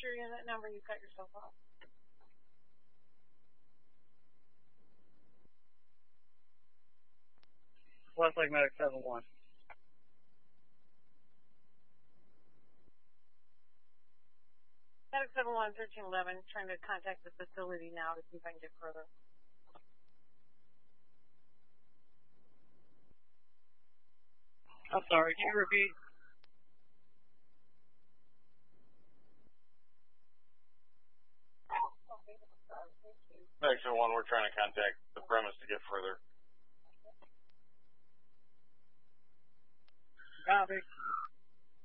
your unit number, you cut yourself off. Westlake Medic 7-1. Medic 7-1, 1311, trying to contact the facility now to see if I can get further. I'm sorry, can you repeat? Medic 7-1, we're trying to contact the premise to get further. Copy.